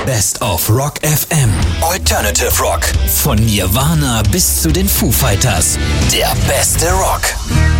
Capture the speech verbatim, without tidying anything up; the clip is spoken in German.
Best of Rock F M. Alternative Rock. Von Nirvana bis zu den Foo Fighters. Der beste Rock.